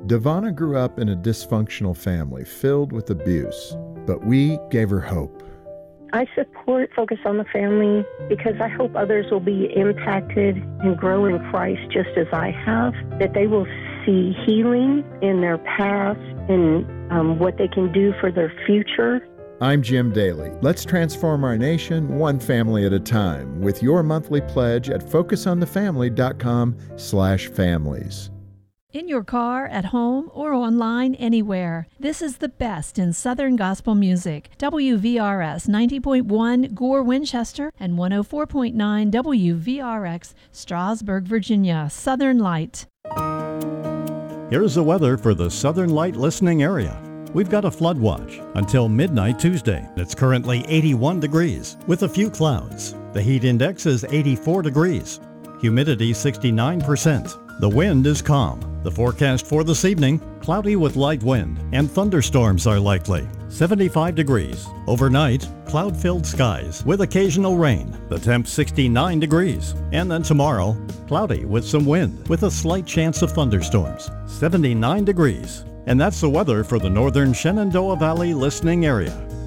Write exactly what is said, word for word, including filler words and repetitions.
Devonna grew up in a dysfunctional family filled with abuse, but we gave her hope. I support Focus on the Family because I hope others will be impacted and grow in Christ just as I have, that they will see healing in their past and um, what they can do for their future. I'm Jim Daly. Let's transform our nation one family at a time with your monthly pledge at focusonthefamily.com slash families. In your car, at home, or online, anywhere. This is the best in Southern gospel music. W V R S ninety point one Gore, Winchester, and one oh four point nine W V R X Strasburg, Virginia. Southern Light. Here's the weather for the Southern Light listening area. We've got a flood watch until midnight Tuesday. It's currently eighty-one degrees with a few clouds. The heat index is eighty-four degrees. Humidity sixty-nine percent. The wind is calm. The forecast for this evening, cloudy with light wind and thunderstorms are likely. seventy-five degrees. Overnight, cloud-filled skies with occasional rain. The temp sixty-nine degrees. And then tomorrow, cloudy with some wind with a slight chance of thunderstorms. seventy-nine degrees. And that's the weather for the northern Shenandoah Valley listening area.